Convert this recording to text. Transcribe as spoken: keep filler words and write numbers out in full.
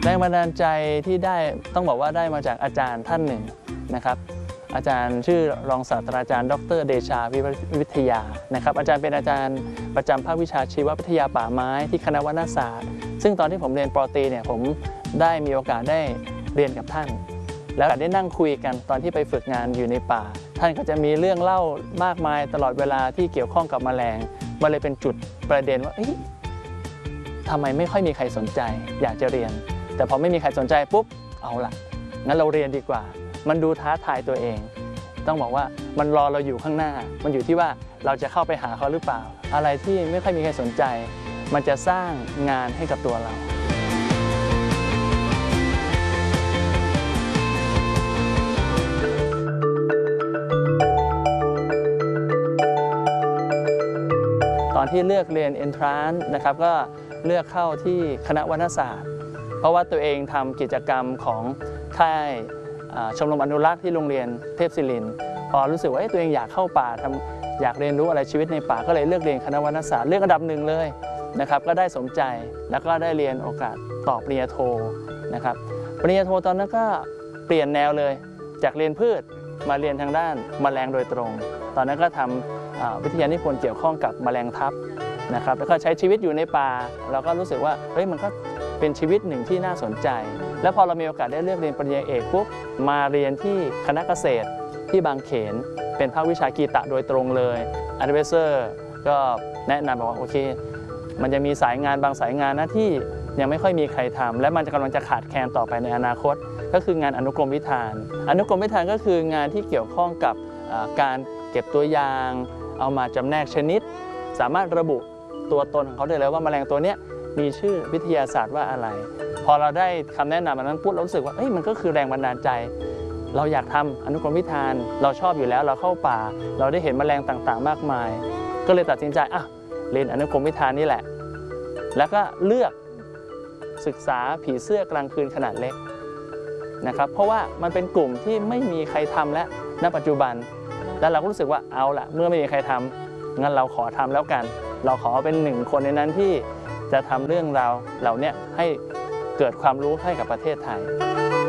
แรงบันดาลใจที่ได้ต้องบอกว่าได้มาจากอาจารย์ท่านหนึ่งนะครับอาจารย์ชื่อรองศาสตราจารย์ดรเดชาวิทยานะครับอาจารย์เป็นอาจารย์ประจำภาควิชาชีววิทยาป่าไม้ที่คณะวรรณศาสตร์ซึ่งตอนที่ผมเรียนป.ตรีเนี่ยผมได้มีโอกาสได้เรียนกับท่านแล้วได้นั่งคุยกันตอนที่ไปฝึกงานอยู่ในป่าท่านก็จะมีเรื่องเล่ามากมายตลอดเวลาที่เกี่ยวข้องกับแมลงมันเลยเป็นจุดประเด็นว่าทำไมไม่ค่อยมีใครสนใจอยากจะเรียนแต่พอไม่มีใครสนใจปุ๊บเอาล่ะงั้นเราเรียนดีกว่ามันดูท้าทายตัวเองต้องบอกว่ามันรอเราอยู่ข้างหน้ามันอยู่ที่ว่าเราจะเข้าไปหาเขาหรือเปล่าอะไรที่ไม่ค่อยมีใครสนใจมันจะสร้างงานให้กับตัวเราตอนที่เลือกเรียน Entrance นะครับก็เลือกเข้าที่คณะวรรณศาสตร์เพราะว่าตัวเองทำกิจกรรมของค่ายชมรมอนุรักษ์ที่โรงเรียนเทพศิรินทร์พอรู้สึกว่าตัวเองอยากเข้าป่าทำอยากเรียนรู้อะไรชีวิตในป่าก็เลยเลือกเรียนคณะวรรณศาสตร์เลือกอันดับหนึ่งเลยนะครับก็ได้สมใจแล้วก็ได้เรียนโอกาสต่อปริญญาโทนะครับปริญญาโทตอนนั้นก็เปลี่ยนแนวเลยจากเรียนพืชมาเรียนทางด้านแมลงโดยตรงตอนนั้นก็ทำวิทยานิพนธ์เกี่ยวข้องกับแมลงทับนะครับแล้วก็ใช้ชีวิตอยู่ในป่าเราก็รู้สึกว่าเฮ้ยมันก็เป็นชีวิตหนึ่งที่น่าสนใจแล้วพอเรามีโอกาสได้เลือกเรียนปริญญาเอกปุ๊บมาเรียนที่คณะเกษตรที่บางเขนเป็นภาควิชากีตะโดยตรงเลยอะดไวเซอร์ก็แนะนำบอกว่าโอเคมันจะมีสายงานบางสายงานนะที่ยังไม่ค่อยมีใครทำและมันกำลังจะขาดแคลนต่อไปในอนาคตก็คืองานอนุกรมวิธานอนุกรมวิธานก็คืองานที่เกี่ยวข้องกับการเก็บตัวอย่างเอามาจำแนกชนิดสามารถระบุตัวตนของเขาได้เลยว่าแมลงตัวนี้มีชื่อวิทยาศาสตร์ว่าอะไรพอเราได้คำแนะนำอันนั้นปุ๊บเรารู้สึกว่าเอ้ยมันก็คือแรงบันดาลใจเราอยากทำอนุกรมวิธานเราชอบอยู่แล้วเราเข้าป่าเราได้เห็นแมลงต่างๆมากมายก็เลยตัดสินใจอ่ะเรียนอนุกรมวิธานนี่แหละแล้วก็เลือกศึกษาผีเสื้อกลางคืนขนาดเล็กนะครับเพราะว่ามันเป็นกลุ่มที่ไม่มีใครทำแล้วณปัจจุบันแล้วเราก็รู้สึกว่าเอาล่ะเมื่อไม่มีใครทำงั้นเราขอทำแล้วกันเราขอเป็นหนึ่งคนในนั้นที่จะทำเรื่องราวเหล่านี้ให้เกิดความรู้ให้กับประเทศไทย